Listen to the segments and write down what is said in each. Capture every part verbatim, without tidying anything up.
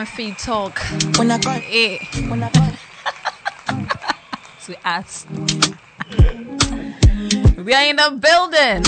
and feed talk. When I call, Eh. when I call. To us. We are in the building.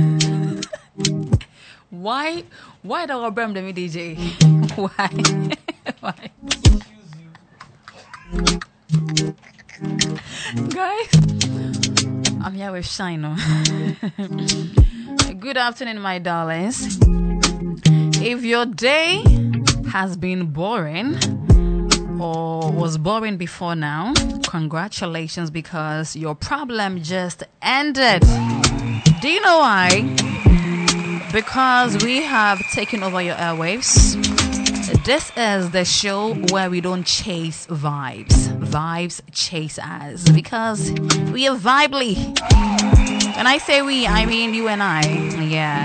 Why? Why do I blame the D J? Why? Why? Guys, I'm here with Shino. Good afternoon, my darlings. If your day has been boring or was boring before now, congratulations, because your problem just ended. Do you know why? Because we have taken over your airwaves. This is the show where we don't chase vibes. Vibes chase us because we are vibely. When I say we, I mean you and I. Yeah.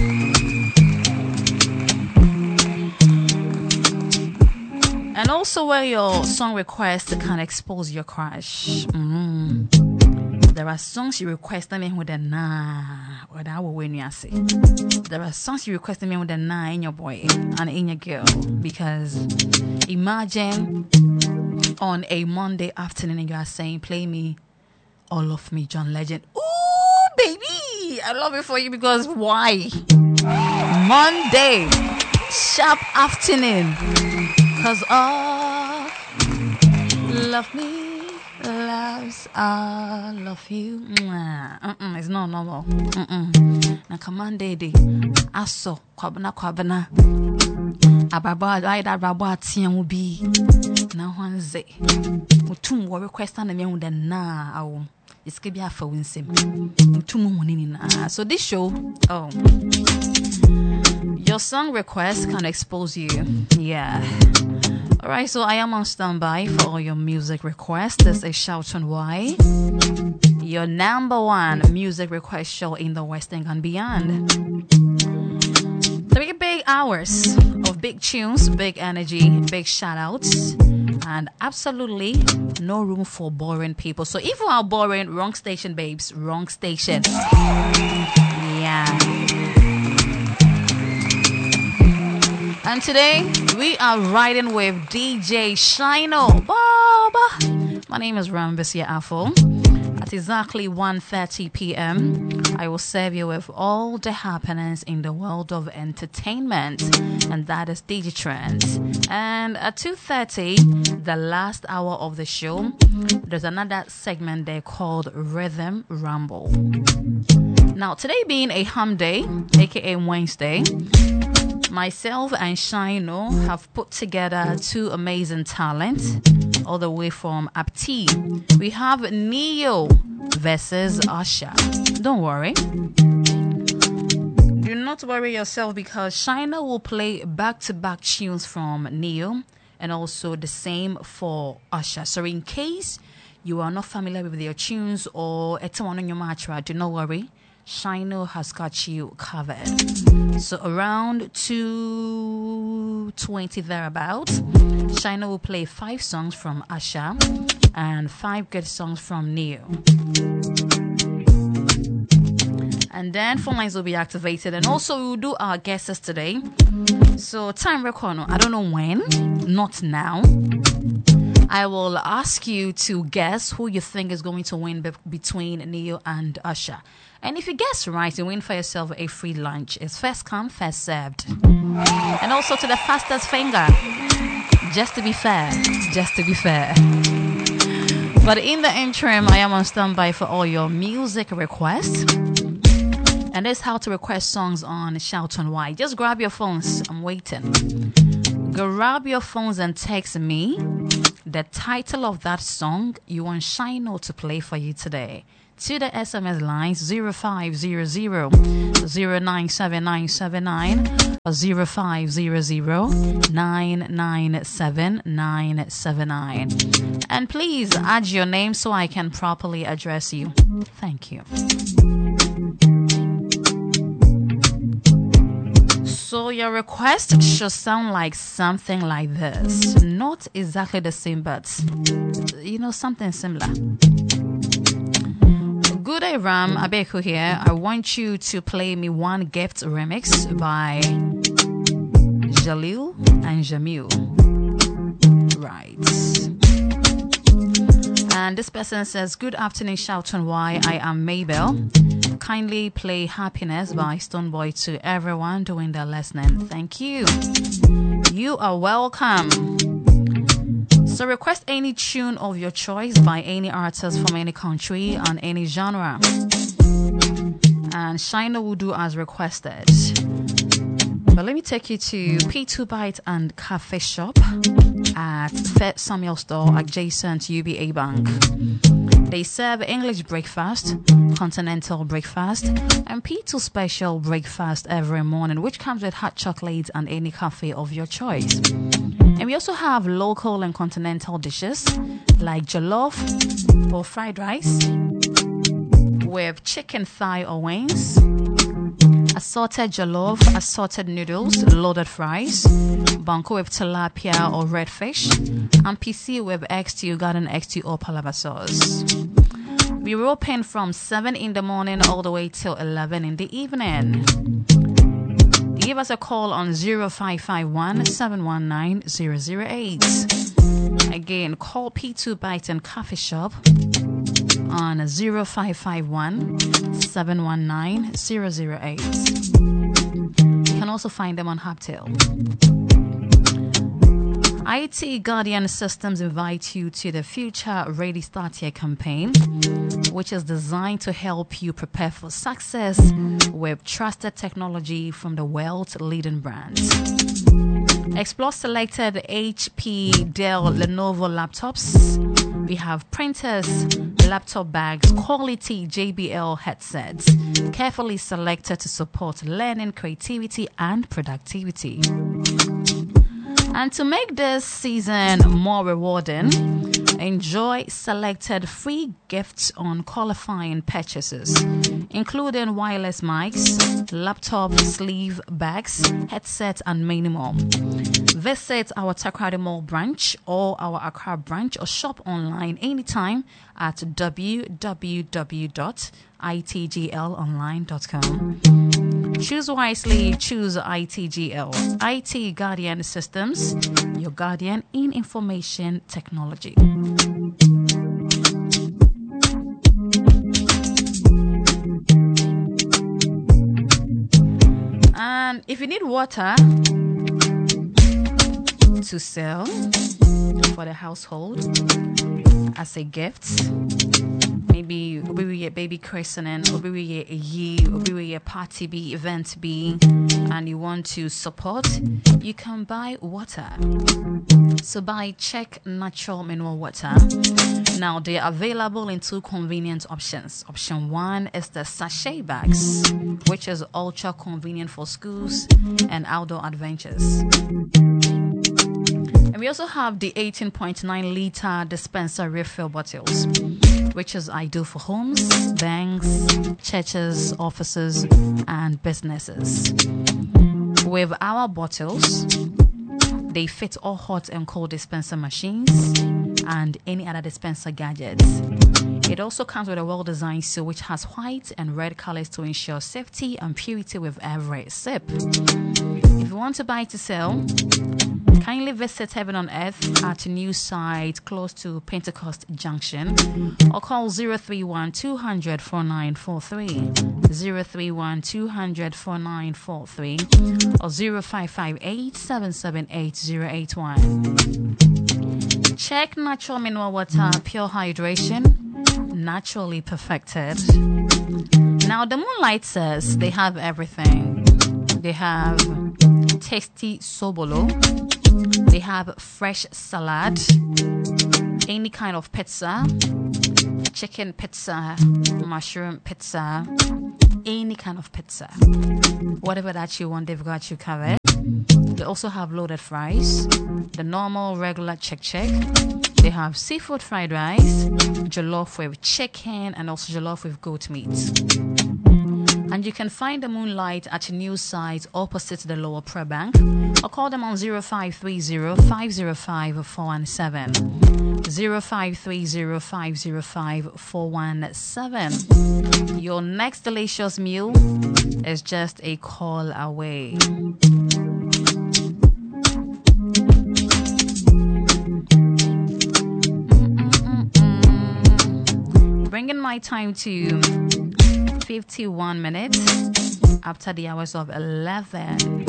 And also where your song requests can expose your crush. Mm-hmm. There are songs you request me with a nah, or that will win you say. There are songs you request me with a nah in your boy and in your girl, because imagine on a Monday afternoon and you are saying, "Play me All of Me, John Legend." Ooh, baby, I love it for you, because why? Monday, sharp afternoon, cause all love me. Loves all of you. Mm-mm, it's not normal. Mm-mm. Na command day. Aso kwabana kwabana. Ababa aida baba tian ubi. Na wanze. Mutum wo request na me unda na awo. It's kebi afa winsem. Mutum woni na. So this show, oh. Your song request can expose you. Yeah. Alright, so I am on standby for all your music requests. This is Shout on Why, your number one music request show in the West End and beyond. Three big hours of big tunes, big energy, big shout outs, and absolutely no room for boring people. So if you are boring, wrong station, babes, wrong station. Yeah. And today, we are riding with D J Shino. Baba. My name is Rambesia Afo. At exactly one thirty p.m., I will serve you with all the happenings in the world of entertainment. And that is D J Trends. And at two thirty, the last hour of the show, there's another segment there called Rhythm Rumble. Now, today being a hum day, aka Wednesday, myself and Shino have put together two amazing talents all the way from Apti. We have Neo versus Usher. Don't worry. Do not worry yourself, because Shino will play back-to-back tunes from Neo and also the same for Usher. So in case you are not familiar with their tunes or etawana on your match, do not worry. Shino has got you covered. So around two twenty thereabouts, Shino will play five songs from Usher and five good songs from Neo. And then phone lines will be activated, and also we will do our guesses today. So time record, I don't know when, not now. I will ask you to guess who you think is going to win be- between Neo and Usher. And if you guess right, you win for yourself a free lunch. It's first come, first served. And also to the fastest finger. Just to be fair. Just to be fair. But in the interim, I am on standby for all your music requests. And this is how to request songs on Shout on Why. Just grab your phones. I'm waiting. Grab your phones and text me the title of that song you want Shino to play for you today to the S M S lines zero five zero zero zero nine seven nine seven nine or zero five zero zero nine nine seven nine seven nine. And please add your name so I can properly address you. Thank you. So your request should sound like something like this. Not exactly the same, but you know, something similar. Good day, Ram Abeku here. I want you to play me one gift remix by Jalil, and Jamil. Right. And this person says, good afternoon, Shouton Y. I am Mabel. Kindly play Happiness by Stonebwoy to everyone doing their listening. Thank you. You are welcome. So request any tune of your choice by any artist from any country on any genre. And Shina will do as requested. But let me take you to P two Bite and Cafe Shop at Fed Samuel Store adjacent to U B A Bank. They serve English breakfast, continental breakfast, and P two special breakfast every morning, which comes with hot chocolates and any coffee of your choice. And we also have local and continental dishes like jollof or fried rice with chicken thigh or wings, assorted jollof, assorted noodles, loaded fries, banko with tilapia or red fish, and P C with egg stew, garden egg stew or palava sauce. We were open from seven in the morning all the way till eleven in the evening. Give us a call on zero five five one, seven one nine, zero zero eight. Again, call P two Bite and Coffee Shop on zero five five one, seven one nine, zero zero eight. You can also find them on Hubtail. I T Guardian Systems invite you to the Future Ready Start Here campaign, which is designed to help you prepare for success with trusted technology from the world's leading brands. Explore selected H P, Dell, Lenovo laptops. We have printers, laptop bags, quality J B L headsets, carefully selected to support learning, creativity, and productivity. And to make this season more rewarding, enjoy selected free gifts on qualifying purchases, including wireless mics, laptop sleeve bags, headsets, and many more. Visit our Takoradi Mall branch or our Accra branch or shop online anytime at w w w dot i t g l online dot com. Choose wisely, choose I T G L. I T Guardian Systems, your guardian in information technology. And if you need water to sell for the household as a gift, maybe obi a baby christening, obi a ye, obi a party B, event B, and you want to support, you can buy water. So buy Check Natural Mineral Water. Now they are available in two convenient options. Option one is the sachet bags, which is ultra convenient for schools and outdoor adventures. And we also have the eighteen point nine liter dispenser refill bottles, which is ideal for homes, banks, churches, offices, and businesses. With our bottles, they fit all hot and cold dispenser machines and any other dispenser gadgets. It also comes with a well-designed seal which has white and red colors to ensure safety and purity with every sip. If you want to buy to sell, kindly visit Heaven on Earth at a new site close to Pentecost Junction or call zero three one, two hundred, four nine four three, zero three one, two hundred, four nine four three or zero five five eight, seven seven eight, zero eight one. Check Natural Mineral Water, pure hydration, naturally perfected. Now the Moonlight says they have everything. They have tasty sobolo. They have fresh salad, any kind of pizza, chicken pizza, mushroom pizza, any kind of pizza. Whatever that you want, they've got you covered. They also have loaded fries, the normal regular check check. They have seafood fried rice, jollof with chicken, and also jollof with goat meat. And you can find the Moonlight at a new site opposite the Lower Prayer Bank or call them on zero five three zero, five zero five, four one seven, zero five three zero, five zero five, four one seven. Your next delicious meal is just a call away. bringing my time to fifty-one minutes after the hours of eleven.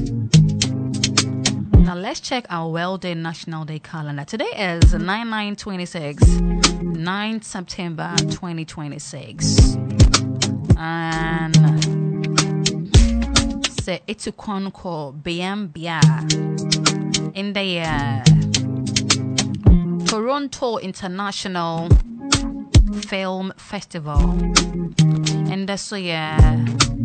Now let's check our World Day National Day calendar. Today is nine nine twenty-six, ninth September twenty twenty-six. And say it's a conco Biambia in the year. Toronto International Film Festival. And that's so yeah.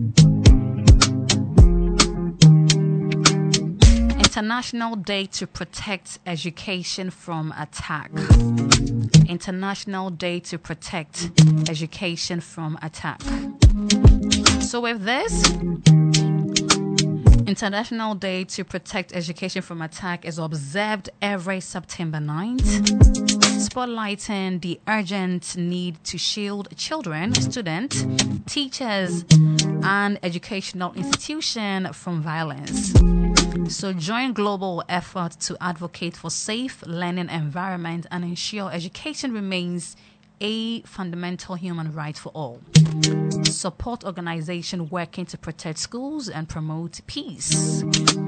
International Day to Protect Education from Attack. International Day to Protect Education from Attack. So with this, International Day to Protect Education from Attack is observed every September ninth, spotlighting the urgent need to shield children, students, teachers, and educational institutions from violence. So join global effort to advocate for safe learning environment and ensure education remains a fundamental human right for all. Support organizations working to protect schools and promote peace.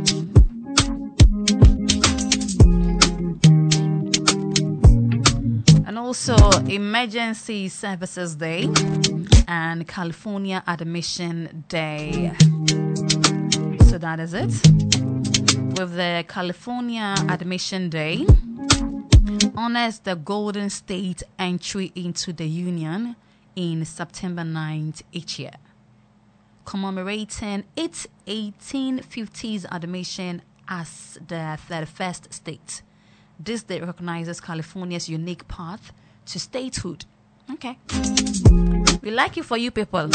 And also Emergency Services Day and California Admission Day. So that is it. With the California Admission Day, honors the Golden State entry into the Union in September ninth each year, commemorating its eighteen fifties admission as the thirty-first state. This day recognizes California's unique path to statehood. Okay. We like it for you people.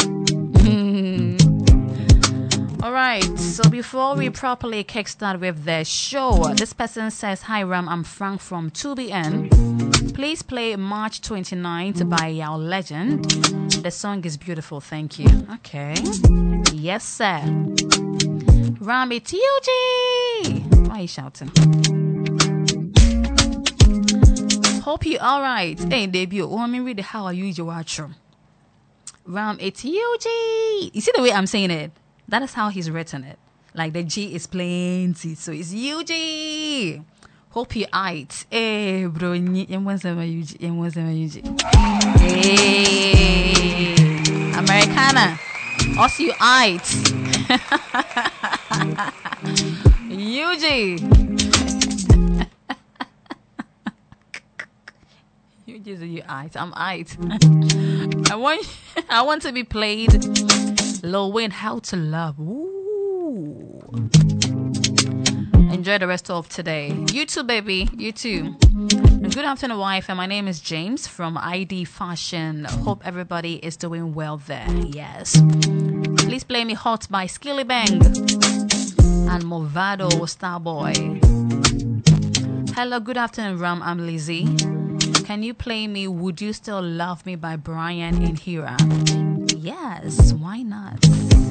All right, so before we properly kickstart with the show, this person says, "Hi Ram, I'm Frank from two B N. Please play March twenty-ninth by our legend. The song is beautiful, thank you." Okay. Yes, sir. Ram, it's U G. Why are you shouting? Hope you all right. Hey, debut. Want me to read the how I use your watch? Ram, it's U G. You see the way I'm saying it? That is how he's written it. Like the G is plenty, so it's U G. Hope you aight. Hey, bro. Hey, Americana. Also you aight. U G. U G is you aight. I'm aight. I want. I want to be played. Lil Wayne, How to Love. Ooh. Enjoy the rest of today. You too, baby. You too. Good afternoon, wife. And my name is James from I D Fashion. Hope everybody is doing well there. Yes. Please play me Hot by Skilly Bang and Movado Starboy. Hello, good afternoon, Ram. I'm Lizzie. Can you play me Would You Still Love Me by Brian in Hira? Yes, why not?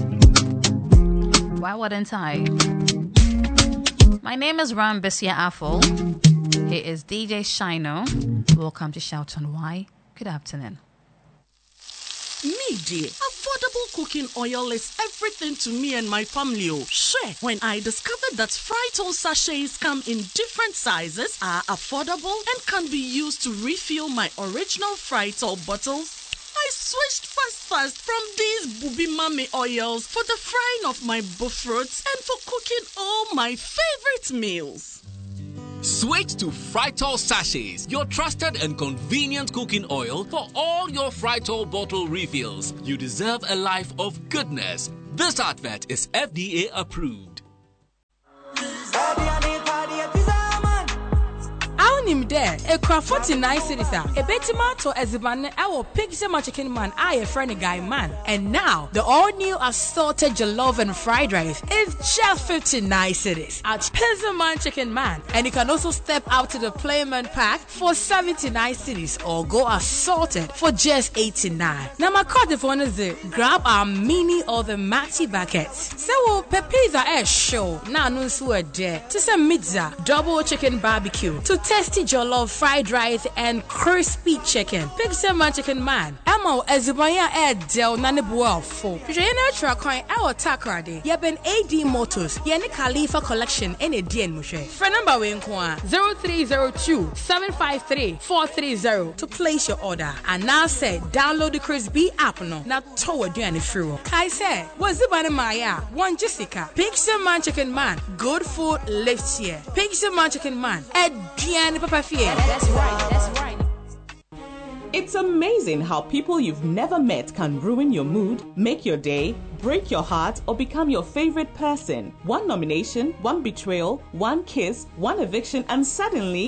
Why wouldn't I? My name is Ram Bissia Affle. He is D J Shino. Welcome to Shout on Why. Good afternoon. Me, dear, affordable cooking oil is everything to me and my family. Oh, sure. When I discovered that Frytol sachets come in different sizes, are affordable, and can be used to refill my original Frytol bottles, I switched fast fast from these Bubi Mami oils for the frying of my buffroots and for cooking all my favorite meals. Switch to Frytol sachets, your trusted and convenient cooking oil for all your Frytol bottle refills. You deserve a life of goodness. This advert is F D A approved. Him there, a craft forty-nine cities. A betima to Eziban, our Pixie Chicken Man, I a friendly guy man. And now, the all new assorted jollof and fried rice is just fifty-nine cities at Pizzaman Chicken Man. And you can also step out to the Playman Pack for seventy-nine cities or go assorted for just eighty-nine. Now, my card if one is it, grab our mini or the maxi buckets. So, Pepeza air show. Now, no swear there. To some pizza, double chicken barbecue, to tasty jollof jollof, fried rice, and crispy chicken. Pixie Man Chicken Man. Amo ezibanya air del nanibua fo. Jena Tracoin our takrade. Yeben A D Motors. Yeni Khalifa collection in a D N Mushe. Friend number winkwa zero three zero two seven five three four three zero to place your order. And now say download the Chris B app no. Now toward you and free. Kai say was the banner Maya one Jessica. Pixie Man Chicken Man. Good food lives here. Pixie Man Chicken Man. Ed Diane Papa Fier. That's right. That's right. It's amazing how people you've never met can ruin your mood, make your day, break your heart, or become your favorite person. One nomination, one betrayal, one kiss, one eviction, and suddenly